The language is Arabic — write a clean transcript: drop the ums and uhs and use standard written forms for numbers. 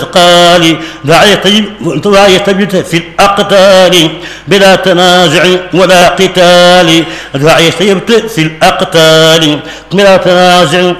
قال دعاية في الأقتال بلا تنازع ولا قتال، دعاية في الأقتال بلا تنازع